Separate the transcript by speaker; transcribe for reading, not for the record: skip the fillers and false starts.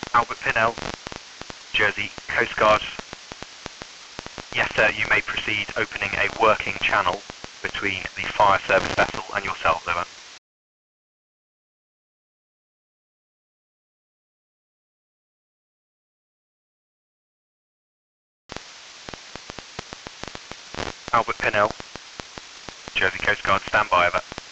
Speaker 1: Albert Pinnell, Jersey Coast Guard. Yes sir, you may proceed opening a working channel between the fire service vessel and yourself, over. Albert Pinnell, Jersey Coast Guard, stand by, over.